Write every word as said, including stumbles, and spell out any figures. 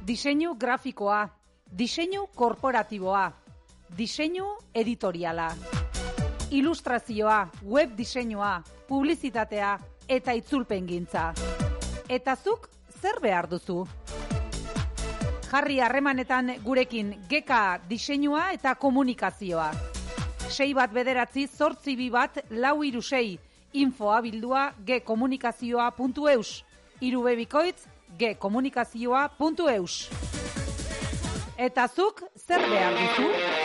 Diseinu grafikoa, diseinu korporatiboa, diseinu editoriala, ilustrazioa, web diseinua, publizitatea eta itzulpengintza. Eta zuk zer behar duzu? Jarri harremanetan gurekin Geka diseinua eta komunikazioa. sei bat bederatzi zortzi bi bat lau hiru sei infoa bildua gekomunikazioa puntu eus hiru bebikoitz gekomunikazioa puntu eus. Eta zuk zer behar duzu?